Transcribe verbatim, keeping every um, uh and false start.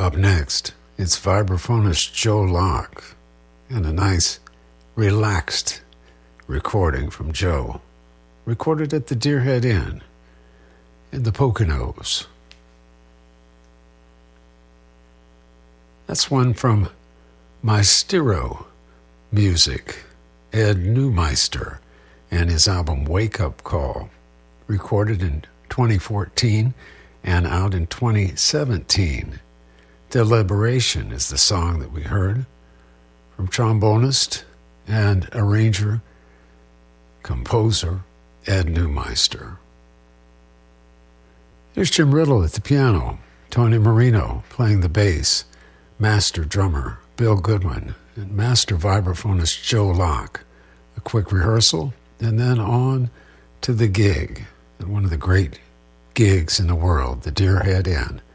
Up next, it's vibraphonist Joe Locke and a nice, relaxed recording from Joe, recorded at the Deerhead Inn in the Poconos. That's one from Maestro Music, Ed Neumeister, and his album Wake Up Call, recorded in twenty fourteen and out in twenty seventeen. Deliberation is the song that we heard from trombonist and arranger, composer Ed Neumeister. Here's Jim Riddle at the piano, Tony Marino playing the bass, master drummer Bill Goodwin, and master vibraphonist Joe Locke. A quick rehearsal, and then on to the gig, and one of the great gigs in the world, the Deerhead Inn.